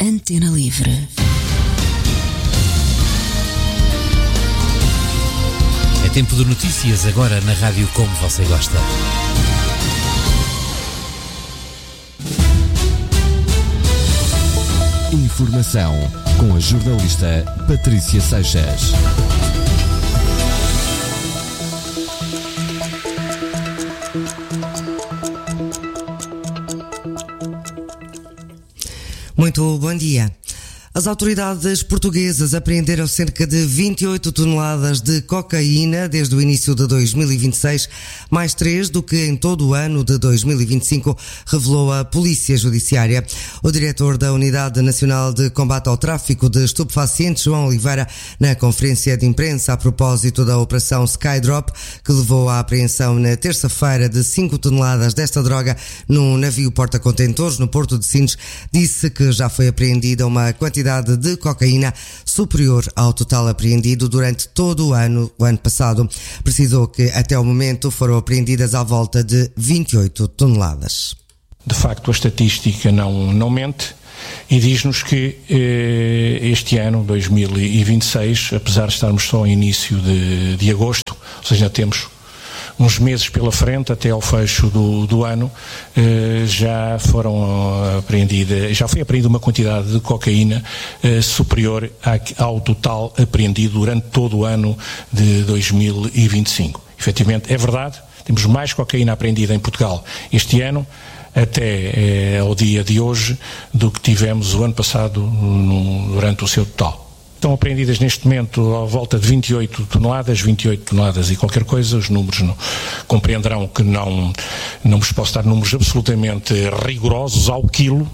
Antena Livre. É tempo de notícias agora na rádio como você gosta. Informação com a jornalista Patrícia Seixas. Muito bom dia. As autoridades portuguesas apreenderam cerca de 28 toneladas de cocaína desde o início de 2026, mais 3 do que em todo o ano de 2025, revelou a Polícia Judiciária. O diretor da Unidade Nacional de Combate ao Tráfico de Estupefacientes, João Oliveira, na conferência de imprensa a propósito da Operação Skydrop, que levou à apreensão na terça-feira de 5 toneladas desta droga num navio porta-contentores no Porto de Sines, disse que já foi apreendida uma quantidade de cocaína superior ao total apreendido durante todo o ano passado. Precisou que até o momento foram apreendidas à volta de 28 toneladas. De facto, a estatística não mente e diz-nos que este ano, 2026, apesar de estarmos só em início de agosto, ou seja, temos uns meses pela frente até ao fecho do ano, já foi apreendida uma quantidade de cocaína superior ao total apreendido durante todo o ano de 2025. Efetivamente, é verdade, temos mais cocaína apreendida em Portugal este ano, até ao dia de hoje, do que tivemos o ano passado durante o seu total. Estão apreendidas neste momento à volta de 28 toneladas e qualquer coisa. Os números compreenderão que não vos posso dar números absolutamente rigorosos ao quilo,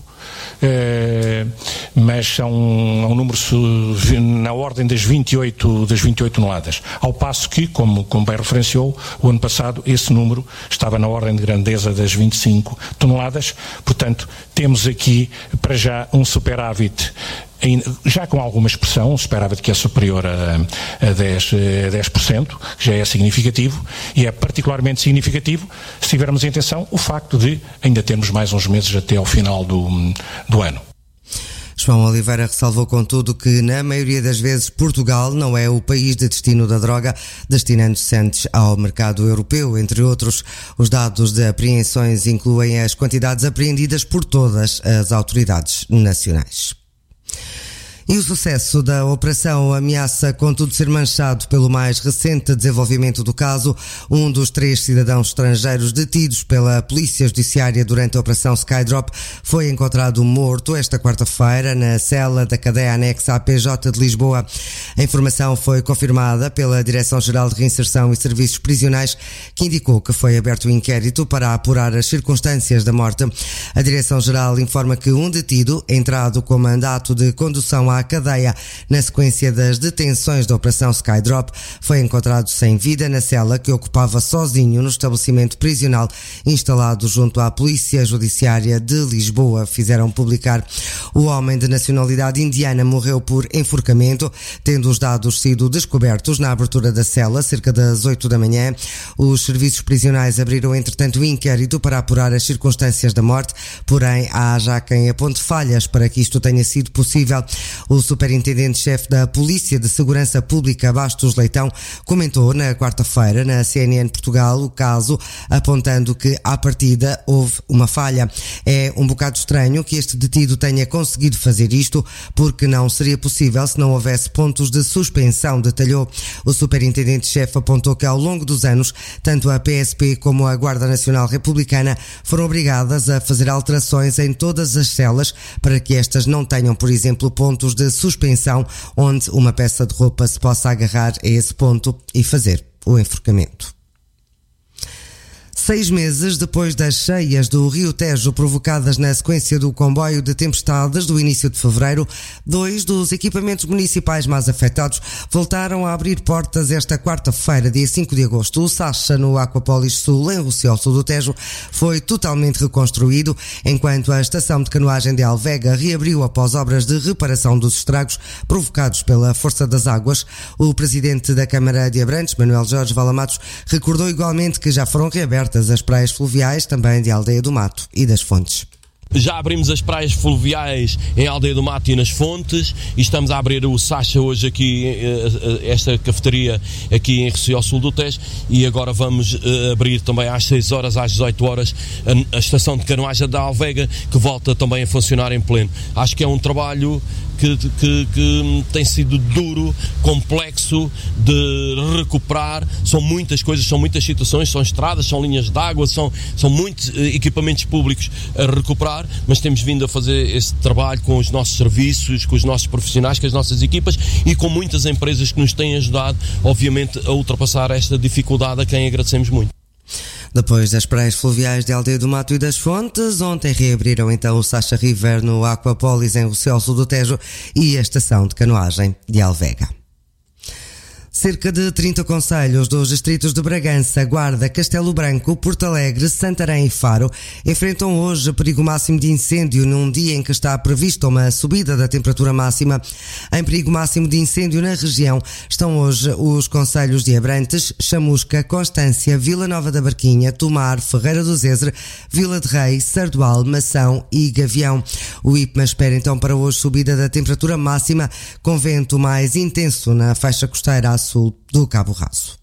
mas são um número na ordem das 28 toneladas. Ao passo que, como bem referenciou, o ano passado esse número estava na ordem de grandeza das 25 toneladas. Portanto, temos aqui para já um superávit, já com alguma expressão, um superávit que é superior a 10%, que já é significativo, e é particularmente significativo, se tivermos em atenção o facto de ainda termos mais uns meses até ao final do ano. João Oliveira ressalvou, contudo, que na maioria das vezes Portugal não é o país de destino da droga, destinando-se antes ao mercado europeu. Entre outros, os dados de apreensões incluem as quantidades apreendidas por todas as autoridades nacionais. E o sucesso da operação ameaça, contudo, ser manchado pelo mais recente desenvolvimento do caso. Um dos 3 cidadãos estrangeiros detidos pela Polícia Judiciária durante a Operação Skydrop foi encontrado morto esta quarta-feira na cela da cadeia anexa à PJ de Lisboa. A informação foi confirmada pela Direção-Geral de Reinserção e Serviços Prisionais, que indicou que foi aberto um inquérito para apurar as circunstâncias da morte. A Direção-Geral informa que um detido, entrado com mandato de condução à cadeia na sequência das detenções da Operação Skydrop, foi encontrado sem vida na cela que ocupava sozinho no estabelecimento prisional instalado junto à Polícia Judiciária de Lisboa. Fizeram publicar. O homem de nacionalidade indiana morreu por enforcamento, tendo os dados sido descobertos na abertura da cela cerca das 8 da manhã. Os serviços prisionais abriram, entretanto, o inquérito para apurar as circunstâncias da morte, porém há já quem aponte falhas para que isto tenha sido possível. O superintendente-chefe da Polícia de Segurança Pública, Bastos Leitão, comentou na quarta-feira na CNN Portugal o caso, apontando que à partida houve uma falha. É um bocado estranho que este detido tenha conseguido fazer isto, porque não seria possível se não houvesse pontos de suspensão, detalhou. O superintendente-chefe apontou que ao longo dos anos, tanto a PSP como a Guarda Nacional Republicana foram obrigadas a fazer alterações em todas as celas para que estas não tenham, por exemplo, pontos de suspensão onde uma peça de roupa se possa agarrar a esse ponto e fazer o enforcamento. 6 meses depois das cheias do Rio Tejo provocadas na sequência do comboio de tempestades do início de fevereiro, 2 dos equipamentos municipais mais afetados voltaram a abrir portas esta quarta-feira, dia 5 de agosto. O Sacha, no Aquapolis Sul, em Rossio, sul do Tejo, foi totalmente reconstruído, enquanto a estação de canoagem de Alvega reabriu após obras de reparação dos estragos provocados pela força das águas. O presidente da Câmara de Abrantes, Manuel Jorge Valamatos, recordou igualmente que já foram reabertas as praias fluviais, também de Aldeia do Mato e das Fontes. Já abrimos as praias fluviais em Aldeia do Mato e nas Fontes e estamos a abrir o Sacha hoje aqui, esta cafeteria aqui em Rossio, ao sul do Tejo, e agora vamos abrir também às 6 horas, às 18 horas, a estação de canoagem da Alvega, que volta também a funcionar em pleno. Acho que é um trabalho que tem sido duro, complexo de recuperar. São muitas coisas, são muitas situações, são estradas, são linhas de água, são muitos equipamentos públicos a recuperar, mas temos vindo a fazer esse trabalho com os nossos serviços, com os nossos profissionais, com as nossas equipas e com muitas empresas que nos têm ajudado, obviamente, a ultrapassar esta dificuldade, a quem agradecemos muito. Depois das praias fluviais de Aldeia do Mato e das Fontes, ontem reabriram então o Sacha River no Aquapolis em Rossio, ao sul do Tejo, e a estação de canoagem de Alvega. Cerca de 30 concelhos dos distritos de Bragança, Guarda, Castelo Branco, Porto Alegre, Santarém e Faro enfrentam hoje perigo máximo de incêndio num dia em que está prevista uma subida da temperatura máxima. Em perigo máximo de incêndio na região estão hoje os concelhos de Abrantes, Chamusca, Constância, Vila Nova da Barquinha, Tomar, Ferreira do Zezer, Vila de Rei, Sardual, Mação e Gavião. O IPMA espera então para hoje subida da temperatura máxima com vento mais intenso na faixa costeira a sul do Cabo Raso.